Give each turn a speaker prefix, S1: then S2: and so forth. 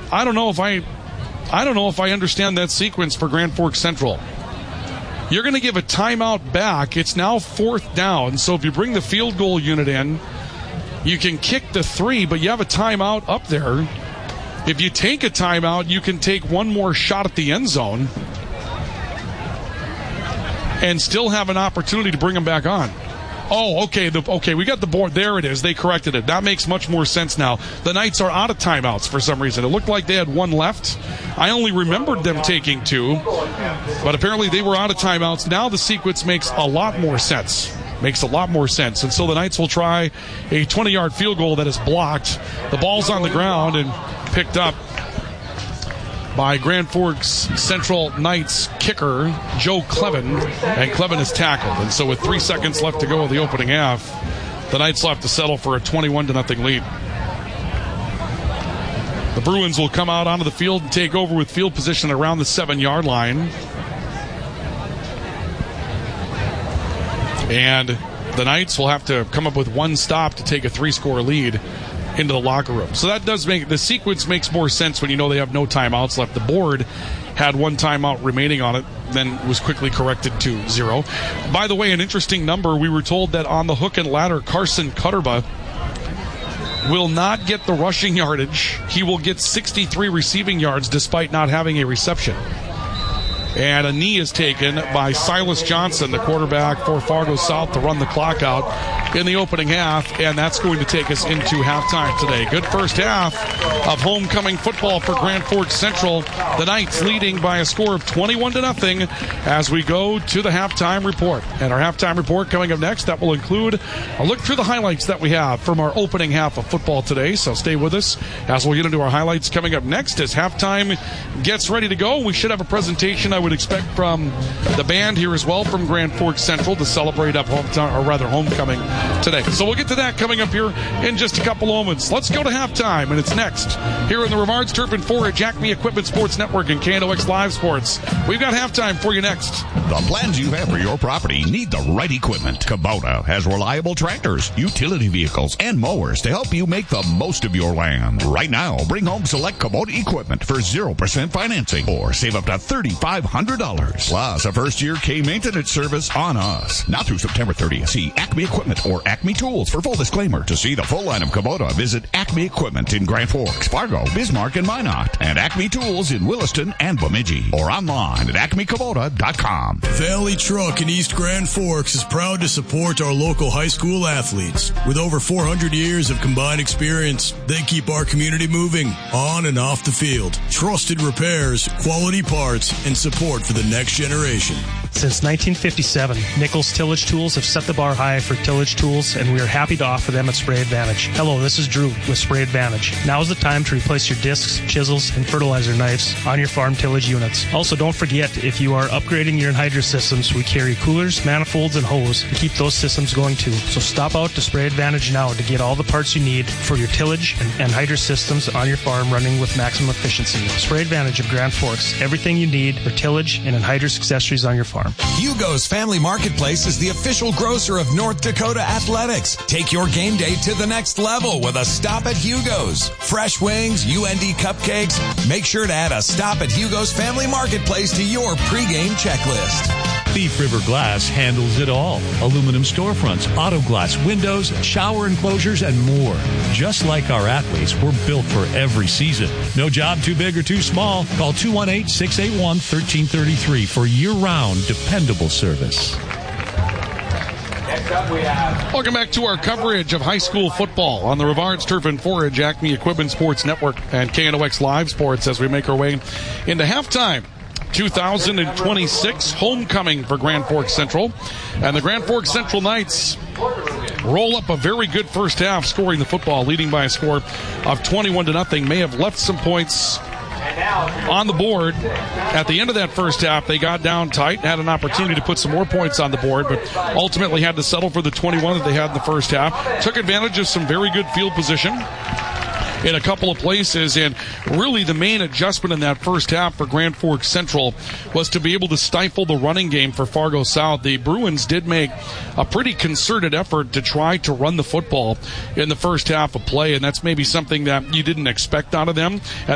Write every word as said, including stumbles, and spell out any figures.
S1: I don't know if I, I don't know if I understand that sequence for Grand Forks Central. You're going to give a timeout back. It's now fourth down. So if you bring the field goal unit in, you can kick the three, but you have a timeout up there. If you take a timeout, you can take one more shot at the end zone and still have an opportunity to bring them back on. Oh, okay, the, okay, we got the board. There it is. They corrected it. That makes much more sense now. The Knights are out of timeouts for some reason. It looked like they had one left. I only remembered them taking two, but apparently they were out of timeouts. Now the sequence makes a lot more sense. Makes a lot more sense. And so the Knights will try a twenty-yard field goal that is blocked. The ball's on the ground and picked up by Grand Forks Central Knights kicker Joe Clevin, and Clevin is tackled. And so with three seconds left to go in the opening half, the Knights will have to settle for a twenty-one to nothing lead. The Bruins will come out onto the field and take over with field position around the seven-yard line. And the Knights will have to come up with one stop to take a three-score lead into the locker room. So that does make the sequence makes more sense when you know they have no timeouts left. The board had one timeout remaining on it, then was quickly corrected to zero. By the way, an interesting number, we were told that on the hook and ladder, Carson Cutterba will not get the rushing yardage. He will get sixty-three receiving yards despite not having a reception. And a knee is taken by Silas Johnson, the quarterback for Fargo South, to run the clock out in the opening half, and that's going to take us into halftime today. Good first half of homecoming football for Grand Forks Central. The Knights leading by a score of twenty-one to nothing as we go to the halftime report. And our halftime report coming up next, that will include a look through the highlights that we have from our opening half of football today. So stay with us as we get into our highlights coming up next as halftime gets ready to go. We should have a presentation, I would expect, from the band here as well from Grand Forks Central to celebrate up hometown, or rather homecoming today. So we'll get to that coming up here in just a couple moments. Let's go to halftime, and it's next here in the Rivards Turf and Forage Acme Equipment Sports Network and K N O X Live Sports. We've got halftime for you next.
S2: The plans you have for your property need the right equipment. Kubota has reliable tractors, utility vehicles, and mowers to help you make the most of your land. Right now, bring home select Kubota equipment for zero percent financing or save up to three thousand five hundred dollars. Plus, a first-year K-maintenance service on us. Now through September thirtieth, see Acme Equipment or Acme Tools for full disclaimer. To see the full line of Kubota, visit Acme Equipment in Grand Forks, Fargo, Bismarck, and Minot, and Acme Tools in Williston and Bemidji, or online at acme kubota dot com.
S3: Valley Truck in East Grand Forks is proud to support our local high school athletes. With over four hundred years of combined experience, they keep our community moving on and off the field. Trusted repairs, quality parts, and support for the next generation.
S4: Since nineteen fifty-seven, Nichols Tillage Tools have set the bar high for tillage tools, and we are happy to offer them at Spray Advantage. Hello, this is Drew with Spray Advantage. Now is the time to replace your discs, chisels, and fertilizer knives on your farm tillage units. Also, don't forget, if you are upgrading your anhydrous systems, we carry coolers, manifolds, and hose to keep those systems going too. So stop out to Spray Advantage now to get all the parts you need for your tillage and anhydrous systems on your farm running with maximum efficiency. Spray Advantage of Grand Forks, everything you need for tillage and anhydrous accessories on your farm.
S5: Hugo's Family Marketplace is the official grocer of North Dakota Athletics. Take your game day to the next level with a stop at Hugo's. Fresh wings, U N D cupcakes. Make sure to add a stop at Hugo's Family Marketplace to your pregame checklist.
S6: Thief River Glass handles it all. Aluminum storefronts, auto glass, windows, shower enclosures, and more. Just like our athletes, we're built for every season. No job too big or too small. Call two one eight, six eight one, one three three three for year-round dependable service.
S1: Next up we have... Welcome back to our coverage of high school football on the Rivards Turf and Forage Acme Equipment Sports Network and K N O X Live Sports as we make our way into halftime. two thousand twenty-six homecoming for Grand Forks Central, and the Grand Forks Central Knights roll up a very good first half, scoring the football, leading by a score of twenty-one to nothing. May have left some points on the board at the end of that first half. They got down tight, had an opportunity to put some more points on the board, but ultimately had to settle for the twenty-one that they had in the first half. Took advantage of some very good field position in a couple of places, and really the main adjustment in that first half for Grand Forks Central was to be able to stifle the running game for Fargo South. The Bruins did make a pretty concerted effort to try to run the football in the first half of play, and that's maybe something that you didn't expect out of them.